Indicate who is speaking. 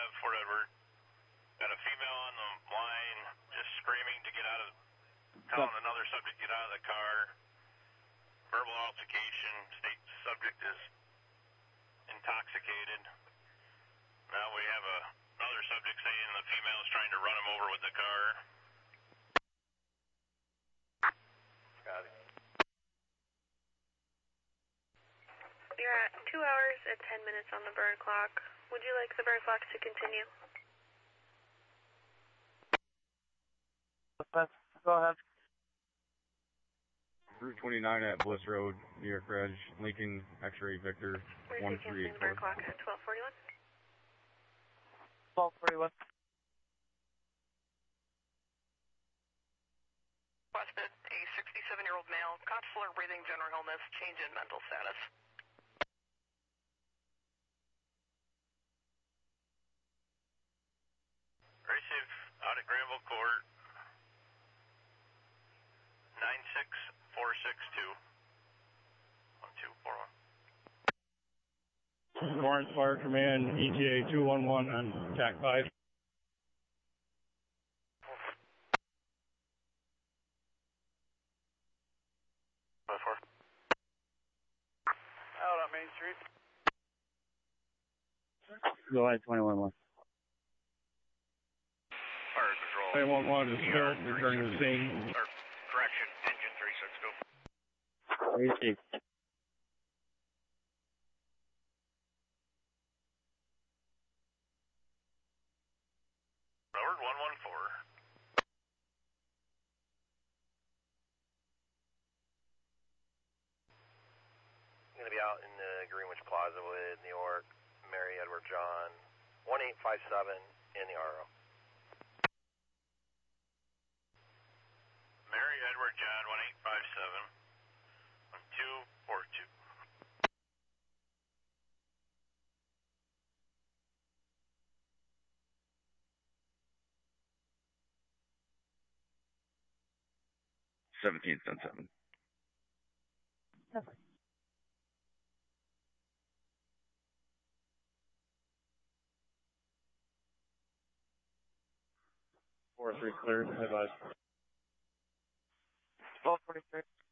Speaker 1: Fort Edward. Got a female on the line just screaming to get out of, telling another subject to get out of the car. Verbal altercation. State subject is intoxicated. Now we have another subject saying the female is trying to run him over with the car. Got it.
Speaker 2: You're at 2 hours and 10 minutes on the burn clock. Would you like the burn clock to continue?
Speaker 3: Go ahead.
Speaker 4: Route 29 at Bliss Road, New York Reg, Lincoln X-Ray Victor 1384.
Speaker 2: Burn clock at 12:41.
Speaker 3: 12:41.
Speaker 5: Requested a 67-year-old male, consular breathing, general illness, change in mental status.
Speaker 1: Receive out at Granville Court. 96462. 1241.
Speaker 6: Lawrence Fire Command, ETA 211 on TAC 5.
Speaker 3: Out on Main Street.
Speaker 6: Go ahead, 211.
Speaker 1: Fire control.
Speaker 6: 911 is still returning to the scene.
Speaker 1: Correction, engine 36, go.
Speaker 6: Receive.
Speaker 1: Forward 114.
Speaker 7: I'm going to be out in the Greenwich Plaza with New York, Mary Edward John, 1857 in the RO.
Speaker 1: Mary Edward John 1857. 1242.
Speaker 4: Seventeenth and 7.
Speaker 3: Perfect.
Speaker 6: Four three cleared. Advise.
Speaker 3: 12:43.